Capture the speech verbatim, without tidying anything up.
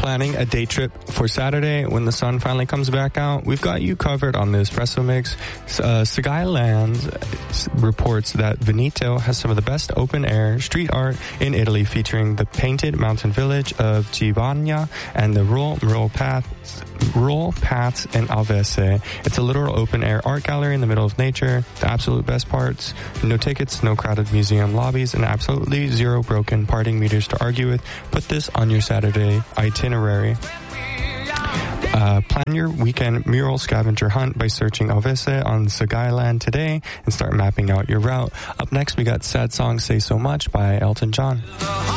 planning a day trip for Saturday when the sun finally comes back out, we've got you covered on the Espresso Mix. Uh, Skyland reports that Veneto has some of the best open-air street art in Italy, featuring the painted mountain village of Civagna and the rural, rural paths, rural paths in Alvese. It's a literal open-air art gallery in the middle of nature. The absolute best parts: no tickets, no crowded museum lobbies, and absolutely zero broken parting meters to argue with. Put this on your Saturday itinerary. Uh, plan your weekend mural scavenger hunt by searching Alvese on Skyland today and start mapping out your route. Up next, we got Sad Song Say So Much by Elton John.